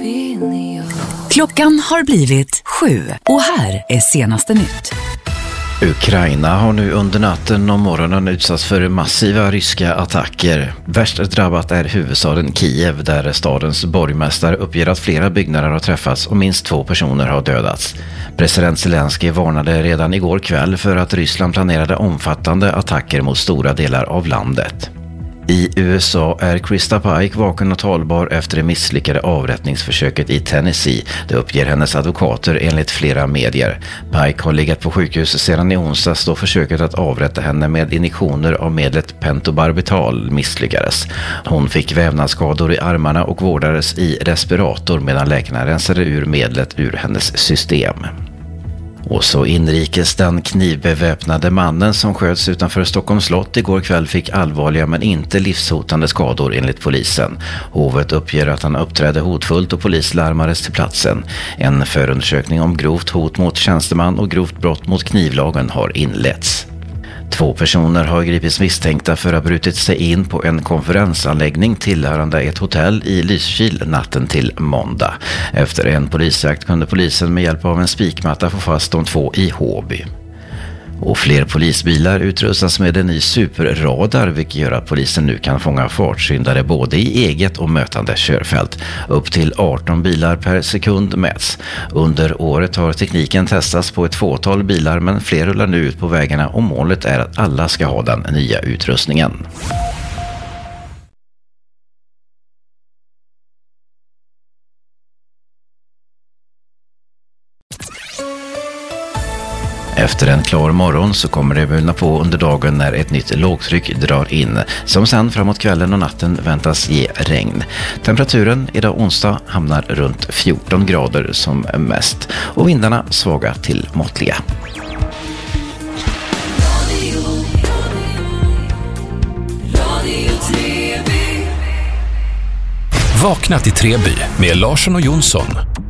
Klockan har blivit 7 och här är senaste nytt. Ukraina har nu under natten och morgonen utsatts för massiva ryska attacker. Värst drabbat är huvudstaden Kiev, där stadens borgmästare uppger att flera byggnader har träffats och minst 2 personer har dödats. President Zelensky varnade redan igår kväll för att Ryssland planerade omfattande attacker mot stora delar av landet. I USA är Krista Pike vaken och talbar efter det misslyckade avrättningsförsöket i Tennessee. Det uppger hennes advokater enligt flera medier. Pike har legat på sjukhus sedan i onsdags då försöket att avrätta henne med injektioner av medlet pentobarbital misslyckades. Hon fick vävnadsskador i armarna och vårdades i respirator medan läkarna rensade ur medlet ur hennes system. Och så inrikes, den knivbeväpnade mannen som sköts utanför Stockholms slott igår kväll fick allvarliga men inte livshotande skador enligt polisen. Hovet uppger att han uppträdde hotfullt och polis larmades till platsen. En förundersökning om grovt hot mot tjänsteman och grovt brott mot knivlagen har inletts. 2 personer har gripits misstänkta för att ha brutit sig in på en konferensanläggning tillhörande ett hotell i Lysekil natten till måndag. Efter en polisjakt kunde polisen med hjälp av en spikmatta få fast de 2 i Håby. Och fler polisbilar utrustas med en ny superradar, vilket gör att polisen nu kan fånga fartsyndare både i eget och mötande körfält. Upp till 18 bilar per sekund mäts. Under året har tekniken testats på ett fåtal bilar, men fler rullar nu ut på vägarna och målet är att alla ska ha den nya utrustningen. Efter en klar morgon så kommer det mulna på under dagen när ett nytt lågtryck drar in, som sen framåt kvällen och natten väntas ge regn. Temperaturen idag onsdag hamnar runt 14 grader som mest och vindarna svaga till måttliga. Vakna till Treby med Larsson och Jonsson.